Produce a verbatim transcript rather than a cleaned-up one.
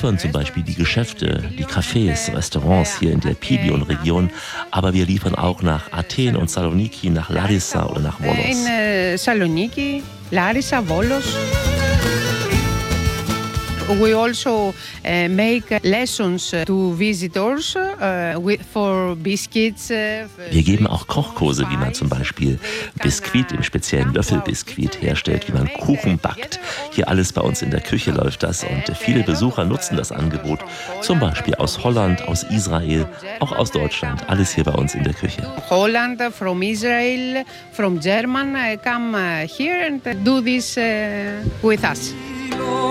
beliefern zum Beispiel die Geschäfte, die Cafés, Restaurants hier in der Pibion-Region, aber wir liefern auch nach Athen und Saloniki, nach Larissa oder nach Volos. In Saloniki, Larissa, Volos. We also uh, make lessons to visitors uh, with, for biscuits. Uh, Wir geben auch Kochkurse, wie man zum Beispiel Biskuit im speziellen Löffelbiskuit herstellt, wie man Kuchen backt. Hier alles bei uns in der Küche läuft das und viele Besucher nutzen das Angebot. Zum Beispiel aus Holland, aus Israel, auch aus Deutschland. Alles hier bei uns in der Küche. Holland, from Israel, from German, come here and do this uh, with us.